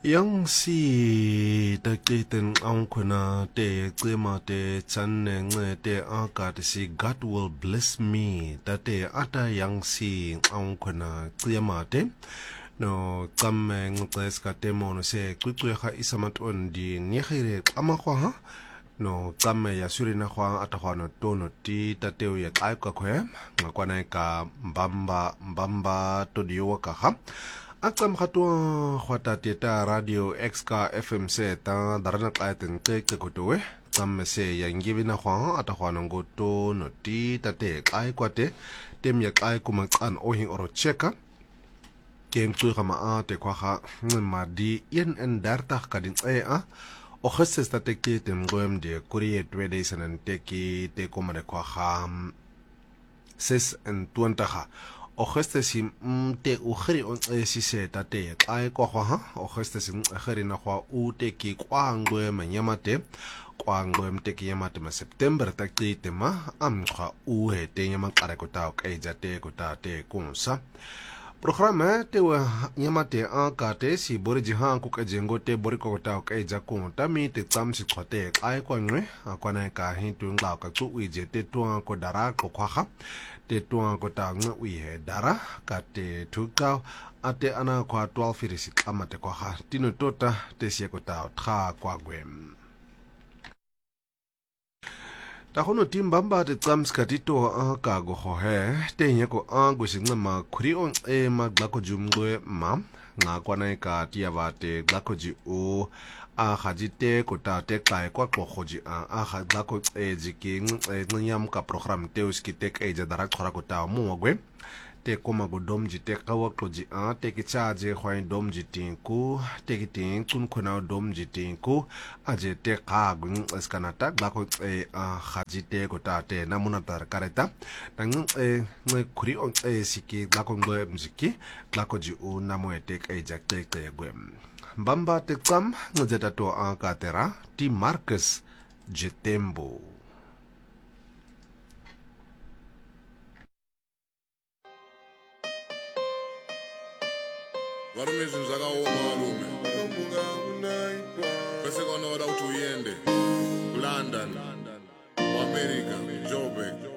Yang si te kiten ang kuna te klima te channe nge te akat si God will bless me tate ata yang si ang kuna klima te no kamme ngtes ka te mono se kuku ya isamat on di nyehire ama kwa ha no kamme ya suri na kwa ata kwa no tono ti tate ya kai kwa kwe ngakwana ka mbamba to diwa ka ha Akam katua khwata teta radio XK FM se ta darana qaiten ke kotowe kam se yangibi na khwa ata khwana ngoto no ti tate kai kwate tem ya kai kuma kan ohin oro cheka kem tu kama te kwa kha madi yen en darta kadin a o khesse tate ke tem goem de kuriet wede sanan te ki te kuma de kwa kha ses en tuantaha o geste si te ugeri on si se tate ai ko ha o geste si ugeri na kwa u te ki kwangwe manyamate kwangwe mte ki yamate ma September ta ki te ma am kwa u he te nyama kare ko ta ka ijate ko ta te kunsa programa te wa yamate a ka te si bori jihan ku ka jengo te bori ko ta ka ija ku ta mi te tsam si khote ai kwa ngwe akwa na ka hin tu ngla ka tu ije te tu ko dara ko kwa ha te tuang ko ta nga ui he dara ka te tukau ate ana kwa 12 firisi kama te kwa ha tino tota te sie ko ta tra kwa gwem ta hono timbamba te tsams ka tito a ka go ho he te nye ko a go singna ma khuri on e ma glako jumgwe ma nga kwa na ka tia ba te glako ji o a khajite ko ta te kai kwa ko khoji a kha glako e jiki nyam ka program te uski te ke ja darak khora ko ta mo gwe te koma go domji te kawa kloji a te ki chaje khwain domji tinku te ki tin kun khona domji tinku aje te ka gun eskanata glako e a khajite ko ta te namuna tar kareta tang e ngai khuri on e siki glako ngwe mziki glako ji u namo te ke ja te gwe Bamba te kam ngajata to a katera ti Marcus Jetembo. Varumezi zvakaoma varume kwese kwanoda kuti uende kuLondon, kuAmerica, Joburg